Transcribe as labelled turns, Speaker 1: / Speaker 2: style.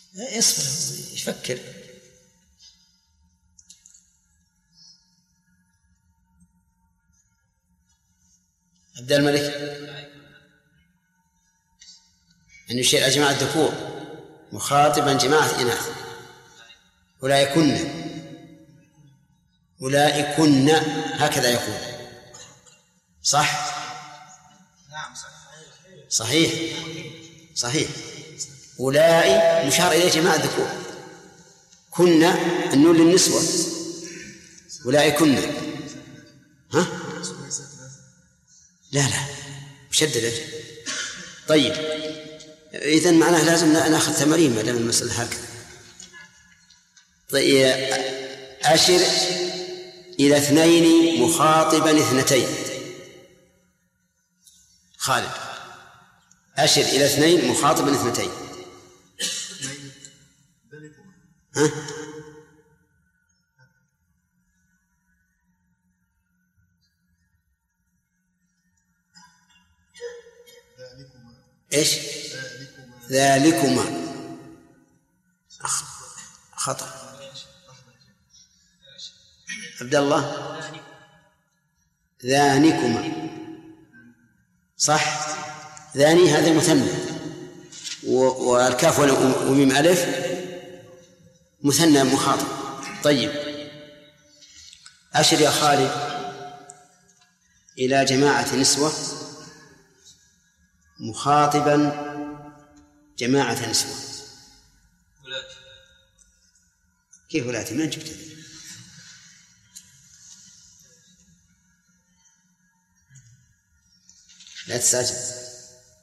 Speaker 1: اصبر يفكر. عبد الملك أن يشير إلى جماعة الذكور مخاطبا جماعة إناث. أولئكن هكذا يقول صح؟
Speaker 2: نعم
Speaker 1: صحيح. أولئك مشار إليه جماعة الذكور، كنا النون للنسوة، أولئكن. ها؟ لا مشددة. طيب إذن معناه لازم نأخذ تمارين ما دام المسألة هكذا. طيب أشر إلى 2 مخاطبا 2. خالد أشر إلى 2 مخاطبا 2. ها؟ إيش؟ ذلكما خطأ. عبد الله ذانكما صح. ذاني هذا مثنى، والكاف وميم ألف مثنى مخاطب. طيب أشر يا خالد إلى جماعة نسوة مخاطبا جماعة نسوة. كيف ولاتي؟ من جبت؟ لا تستعجل.